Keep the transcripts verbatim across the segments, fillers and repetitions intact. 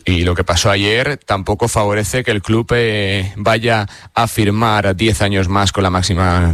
y lo que pasó ayer tampoco favorece que el club eh, vaya a firmar diez años más con la máxima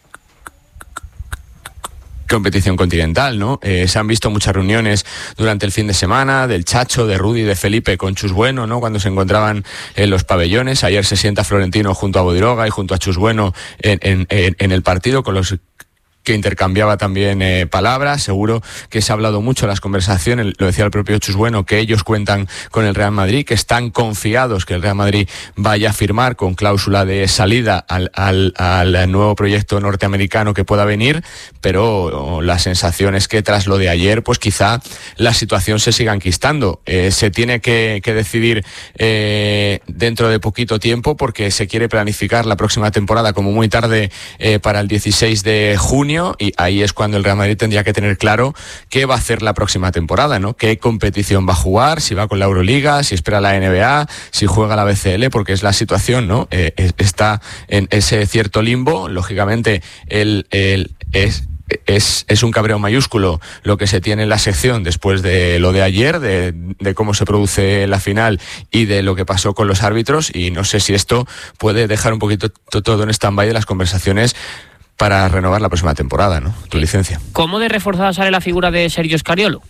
competición continental, ¿no? Eh, se han visto muchas reuniones durante el fin de semana del Chacho, de Rudy, de Felipe con Chus Bueno, ¿no? Cuando se encontraban en los pabellones. Ayer se sienta Florentino junto a Bodiroga y junto a Chus Bueno en, en, en, en el partido, con los que intercambiaba también eh, palabras. Seguro que se ha hablado mucho en las conversaciones, lo decía el propio Chus Bueno, que ellos cuentan con el Real Madrid, que están confiados que el Real Madrid vaya a firmar con cláusula de salida al, al, al nuevo proyecto norteamericano que pueda venir, pero la sensación es que tras lo de ayer, pues quizá la situación se siga enquistando. Eh, se tiene que, que decidir eh, dentro de poquito tiempo, porque se quiere planificar la próxima temporada como muy tarde eh, para el dieciséis de junio, y ahí es cuando el Real Madrid tendría que tener claro qué va a hacer la próxima temporada, ¿no? Qué competición va a jugar, si va con la Euroliga, si espera la N B A, si juega la B C L, porque es la situación, ¿no? Eh, está en ese cierto limbo. Lógicamente, el, el, es... Es, es un cabreo mayúsculo lo que se tiene en la sección después de lo de ayer, de, de cómo se produce la final y de lo que pasó con los árbitros, y no sé si esto puede dejar un poquito todo en stand-by de las conversaciones para renovar la próxima temporada, ¿no? Tu licencia. ¿Cómo de reforzada sale la figura de Sergio Scariolo?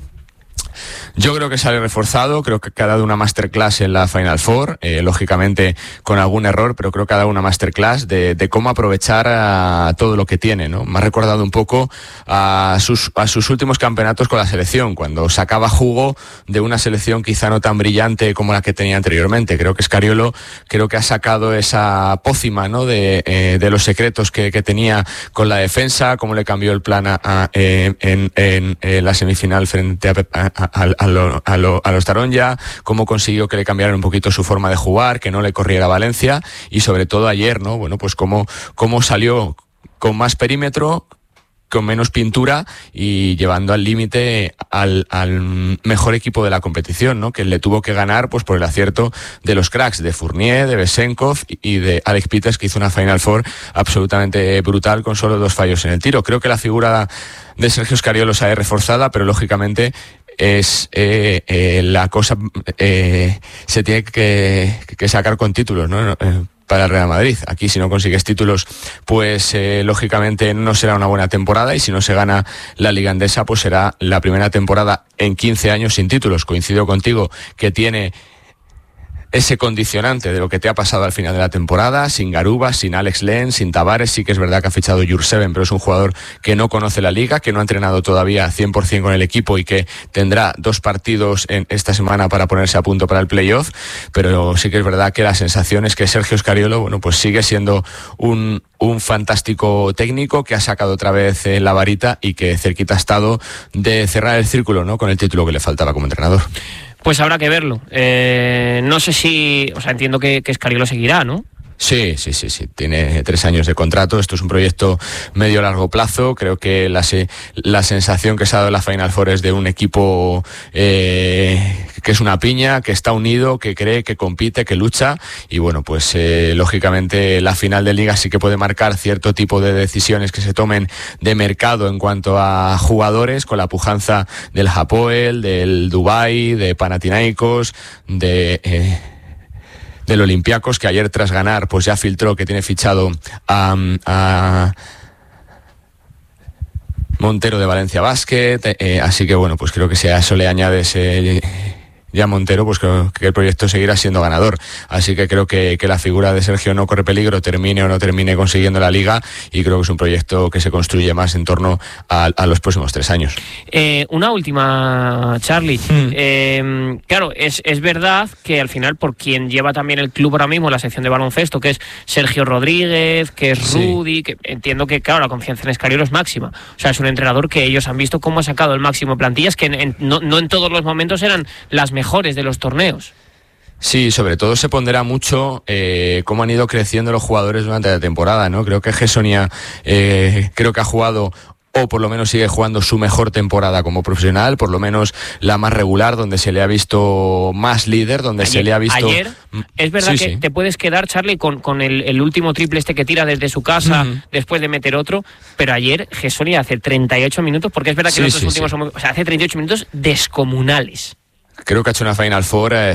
Yo creo que sale reforzado, creo que ha dado una masterclass en la Final Four, eh, lógicamente con algún error, pero creo que ha dado una masterclass de, de cómo aprovechar a todo lo que tiene, ¿no? Me ha recordado un poco a sus, a sus últimos campeonatos con la selección, cuando sacaba jugo de una selección quizá no tan brillante como la que tenía anteriormente. Creo que Scariolo, creo que ha sacado esa pócima, ¿no? de, eh, de los secretos que, que tenía con la defensa, cómo le cambió el plan a, a, en, en, en, en la semifinal frente a, a, a A, lo, a, lo, a los Taronja, cómo consiguió que le cambiaran un poquito su forma de jugar, que no le corriera Valencia, y sobre todo ayer, ¿no? Bueno, pues cómo, cómo salió con más perímetro, con menos pintura y llevando al límite al, al mejor equipo de la competición, ¿no? Que le tuvo que ganar pues por el acierto de los cracks, de Fournier, de Besenkov y de Alex Peters, que hizo una Final Four absolutamente brutal con solo dos fallos en el tiro. Creo que la figura de Sergio Scariolo sale reforzada, pero lógicamente es eh, eh, la cosa eh, se tiene que, que sacar con títulos, ¿no? Eh, para el Real Madrid. Aquí, si no consigues títulos, pues eh, lógicamente no será una buena temporada, y si no se gana la Liga Endesa, pues será la primera temporada en quince años sin títulos. Coincido contigo que tiene ese condicionante de lo que te ha pasado al final de la temporada, sin Garuba, sin Alex Len, sin Tavares. Sí que es verdad que ha fichado Jurseven, pero es un jugador que no conoce la liga, que no ha entrenado todavía cien por ciento con el equipo y que tendrá dos partidos en esta semana para ponerse a punto para el playoff. Pero sí que es verdad que la sensación es que Sergio Scariolo, bueno, pues sigue siendo un, un fantástico técnico que ha sacado otra vez eh, la varita y que cerquita ha estado de cerrar el círculo, ¿no? Con el título que le faltaba como entrenador. Pues habrá que verlo. Eh, no sé si... O sea, entiendo que, que Scariolo seguirá, ¿no? Sí, sí, sí, sí. Tiene tres años de contrato. Esto es un proyecto medio largo plazo. Creo que la, se, la sensación que se ha dado en la Final Four es de un equipo eh, que es una piña, que está unido, que cree, que compite, que lucha. Y bueno, pues eh, lógicamente la final de Liga sí que puede marcar cierto tipo de decisiones que se tomen de mercado en cuanto a jugadores, con la pujanza del Hapoel, del Dubai, de Panathinaikos, de... Eh, del Olympiacos, que ayer tras ganar pues ya filtró que tiene fichado a, a Montero de Valencia Basket, eh, así que bueno, pues creo que si a eso le añades eh, ya Montero, pues creo que el proyecto seguirá siendo ganador. Así que creo que, que la figura de Sergio no corre peligro, termine o no termine consiguiendo la Liga, y creo que es un proyecto que se construye más en torno a, a los próximos tres años. Eh, una última, Charlie. Mm. Eh, claro, es, es verdad que al final, por quien lleva también el club ahora mismo, la sección de baloncesto, que es Sergio Rodríguez, que es Rudy, sí. que entiendo que, claro, la confianza en Scariolo es máxima. O sea, es un entrenador que ellos han visto cómo ha sacado el máximo de plantillas, que en, en, no, no en todos los momentos eran las mejores mejores de los torneos. Sí, sobre todo se pondrá mucho eh, cómo han ido creciendo los jugadores durante la temporada, ¿no? Creo que Gessonia eh, creo que ha jugado, o por lo menos sigue jugando, su mejor temporada como profesional, por lo menos la más regular, donde se le ha visto más líder, donde ayer, se le ha visto... Ayer, es verdad sí, que sí. te puedes quedar, Charlie, con, con el, el último triple este que tira desde su casa, uh-huh. después de meter otro, pero ayer Gessonia hace treinta y ocho minutos, porque es verdad que sí, los sí, últimos sí. son... O sea, hace treinta y ocho minutos descomunales. Creo que ha hecho una Final Four... Eh,